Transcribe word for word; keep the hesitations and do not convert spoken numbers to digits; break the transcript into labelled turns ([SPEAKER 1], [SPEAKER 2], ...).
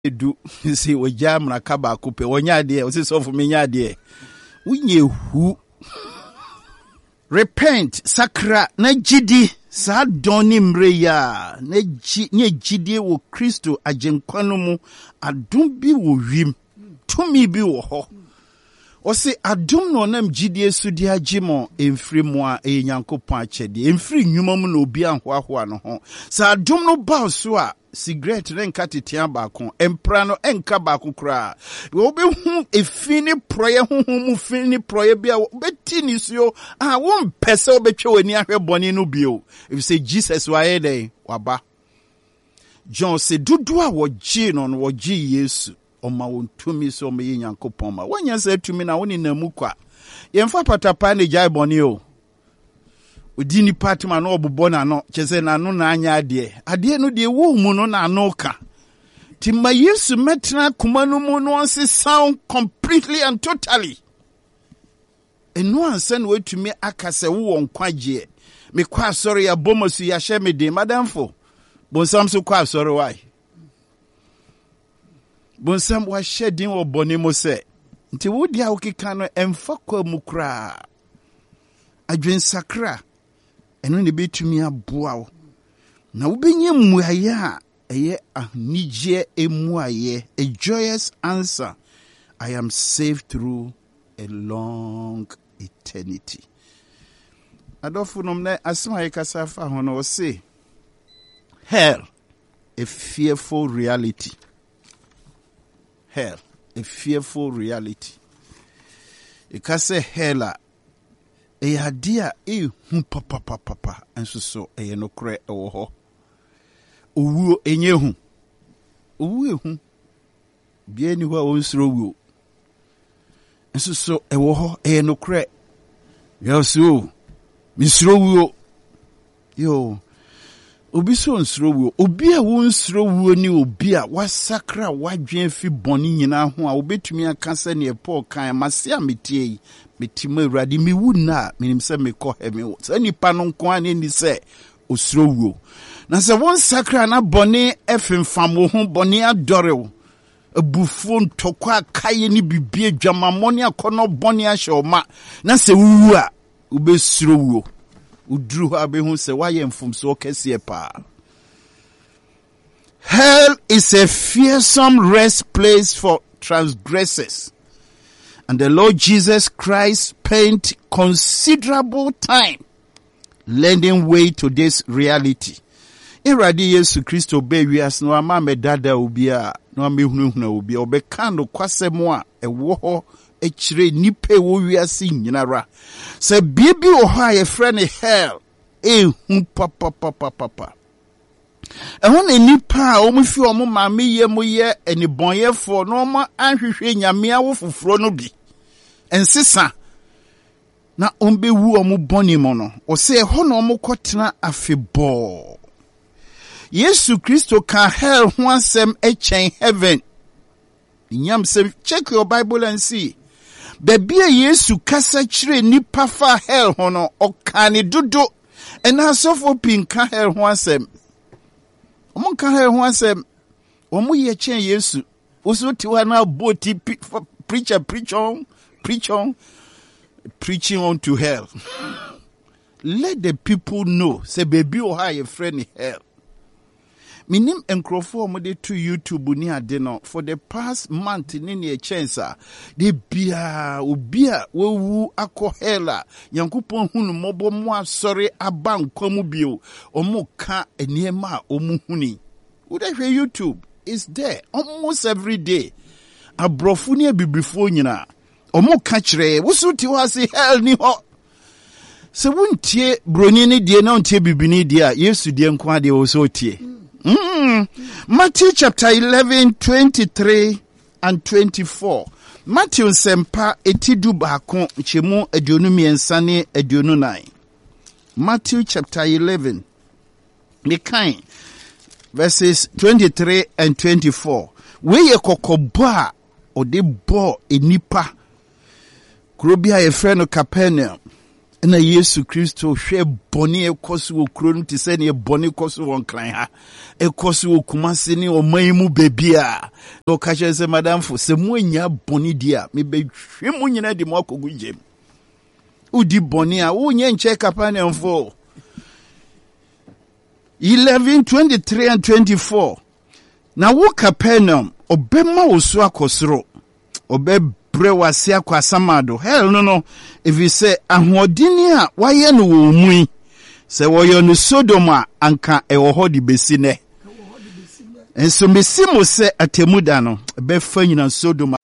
[SPEAKER 1] do see we jam na kaba kupe wonya de o se so for me nya de unye hu repent sakra na jidi sa doni mreya na ji nye jidi wo Kristo agenkwano mu adom bi wo wim tumi bi wo ho o se adom no nam jidi esudi agimo emfiri mu a e Nyankopon achede emfiri nnwuma mu na obi anhoahoa no ho sa adom no ba so a cigarette renka tetian baako empra no enka baako kra wo be hu efini proye hu mu fini proye bia wo beti ni so ah wo mpese wo betwe wani ahwe boni no bio if say Jesus wa ye dey waba John se dudu a wo gi no no wo gi Yesu o ma won tumi so me Nyankopon ma wonya se tumi na woni na mu kwa yemfa patapa ne jai boni o Udini patima no obubo na no chese na no na anya ade ade no de wo mu no na no ka ti ma Yesu metna kuma no mu no onse sound completely and totally enu ansa no atumi akase wo nkwaje me kwa sorry ya bomosu ya hye me de madamfo bonsam so kwa sorry why bonsam wa hye din wo boni mo se nti wo dia okika no emfa kwa mu kra adwen sakra eno ne betumi aboa wo na wo benye muaye a eye ahnije emuaye a joyous answer. I am saved through a long eternity. Adolfo nomne asema yekasa fa hono o say hell a fearful reality. Hell a fearful reality. Ikase hell e adia e hu papa papa papa enso so e no kre e wo ho owu enye hu owu ehu bia ni ho a wonsro wu enso so e wo ho e no kre yo so misro wu yo obi so nsro wu obi a wonsro wu ni obi a wasakra wadwen fi boni nyina ho a obetumi aka se ne Paul kan mase ametie metima urade mi wuna minim se me ko hemi se nipa no nko ani ni se osro wuo na se won sakra na boni efemfam wo ho boni adore abufu ntokwa kaye ni bibie adwamamoni akono boni ahoma na se wuwu a ubesro wuo udru ha be hu se waye mfumso kese pa. Hell is a fearsome rest place for transgressors. And the Lord Jesus Christ spent considerable time lending way to this reality. Iradi Yesu Kristo be wias no ama me dada obi a no ama hunhuna obi obe kan no kwasemo a ewo ho echire nipe wo wiase nyinara. Se bibi o ha ye frɛ ne hell e hu papa papa papa. Ehun enipa a omufi omo maame ye mo ye enibonyefo no ma anhwehwe nyame awo fufuro no bi ensisa na ombewu omo boni mo no o se ho na omo kotena afebo Yesu Kristo ka hell ho asem echen heaven nyam se check your Bible and see Bebia Yesu kasa chire nipa fa hell ho no okane dodo ena sofo pinka hell ho asem omo ka hell ho asem omo ye chen Yesu oso tiwa na boti preacher preach on preach on preaching on to hell. Let the people know say baby o ha your friend hell. Minim enkrofo mo de to YouTube ni ade no for the past month ni ne chance de bia obia wewu akọ hella Yankopon hunu mobo mo asore abankwa mu bio omo ka eniema omu huni would I YouTube is there almost every day abrofu ni bibifo nyina omo ka kire wusu ti wa se hell ni ho se wuntie broni ni die na untie bibini die a Yesu die nko ade wo so tie. Mm. Matthew chapter eleven, twenty-three and twenty-four. Matthew sempa etidu baako chemu aduonu miensa ne aduonu nine. Matthew chapter eleven. Mekan verses twenty-three and twenty-four. Weye kokobo a ode bo enipa. Kurobia ye frɛ no Capernaum. na Yesu Kristo hwe boni ekoso wo kuro no te se ne boni ekoso won kran ha ekoso wo kumase ne o man mu bebia no ka che se madam fo se mu anya boni dia me be hwe mu nyina di mo akogu jem udi boni a wo nye nche Capernaum fo eleven twenty-three and twenty-four na wo Capernaum obema wo so akosoro obe brewa sia kwa samado hell no no if you say ahoodini a waye no wo mu se wo yo no Sodoma anka e wo hodi besi ne enso mesi mo se atemuda no be fa nyina Sodoma